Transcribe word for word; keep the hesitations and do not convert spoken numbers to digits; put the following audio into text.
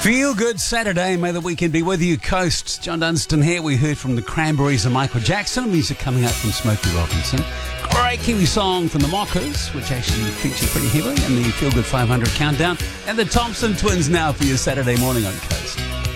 Feel good Saturday. May the weekend be with you, Coast. John Dunstan here. We heard from the Cranberries and Michael Jackson. Music coming up from Smokey Robinson. Great Kiwi song from the Mockers, which actually features pretty heavily in the Feel Good five hundred countdown. And the Thompson Twins now for your Saturday morning on Coast.